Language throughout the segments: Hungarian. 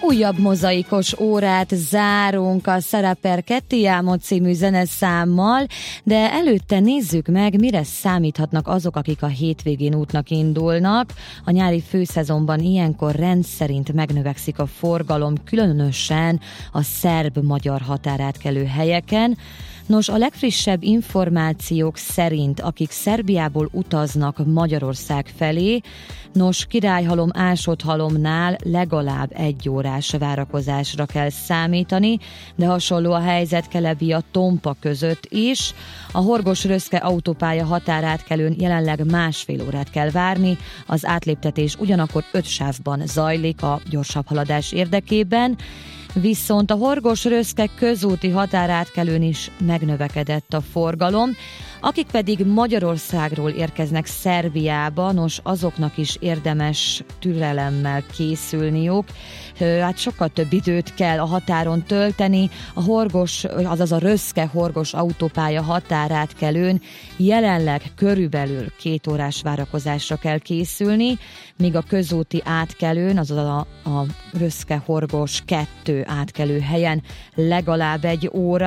Újabb mozaikos órát zárunk a Szereper Ketti Álmod című zeneszámmal, de előtte nézzük meg, mire számíthatnak azok, akik a hétvégén útnak indulnak. A nyári főszezonban ilyenkor rendszerint megnövekszik a forgalom, különösen a szerb-magyar határátkelő helyeken. Nos, a legfrissebb információk szerint, akik Szerbiából utaznak Magyarország felé, nos, Királyhalom, Ásotthalomnál legalább 1 órás várakozásra kell számítani, de hasonló a helyzet Kelebia-Tompa között is. A Horgos-Röszke autópálya határátkelőn jelenleg 1,5 órát kell várni, az átléptetés ugyanakkor 5 sávban zajlik a gyorsabb haladás érdekében. Viszont a Horgos-Röszke közúti határátkelőn is megnövekedett a forgalom, akik pedig Magyarországról érkeznek Szerbiába, nos, azoknak is érdemes türelemmel készülniük. Hát sokkal több időt kell a határon tölteni, a Horgos, azaz a Röszke-Horgos autópálya határátkelőn jelenleg körülbelül 2 órás várakozásra kell készülni, míg a közúti átkelőn, azaz a Röszke-Horgos 2 átkelő helyen legalább 1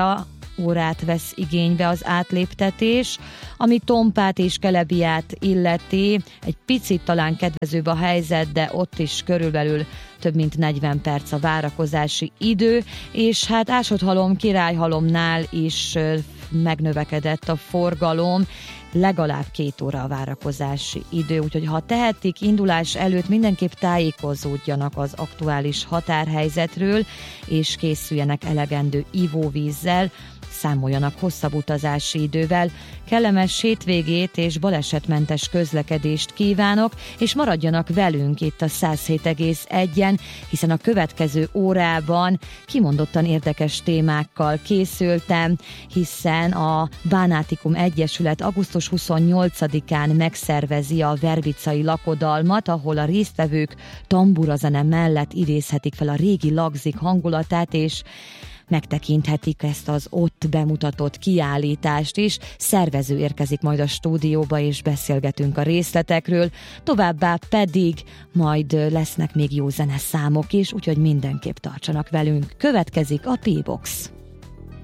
órát vesz igénybe az átléptetés, ami Tompát és Kelebiát illeti. Egy picit talán kedvezőbb a helyzet, de ott is körülbelül több mint 40 perc a várakozási idő, és hát Ásotthalom, Királyhalomnál is megnövekedett a forgalom, legalább 2 óra a várakozási idő, úgyhogy ha tehetik, indulás előtt mindenképp tájékozódjanak az aktuális határhelyzetről, és készüljenek elegendő ivóvízzel, számoljanak hosszabb utazási idővel. Kellemes hétvégét és balesetmentes közlekedést kívánok, és maradjanak velünk itt a 107,1-en, hiszen a következő órában kimondottan érdekes témákkal készültem, hiszen a Bánátikum Egyesület augusztus 28-án megszervezi a verbicai lakodalmat, ahol a résztvevők tamburazene mellett idézhetik fel a régi lagzik hangulatát, és megtekinthetik ezt az ott bemutatott kiállítást is. Szervező érkezik majd a stúdióba, és beszélgetünk a részletekről, továbbá pedig majd lesznek még jó zeneszámok is, úgyhogy mindenképp tartsanak velünk. Következik a P-Box.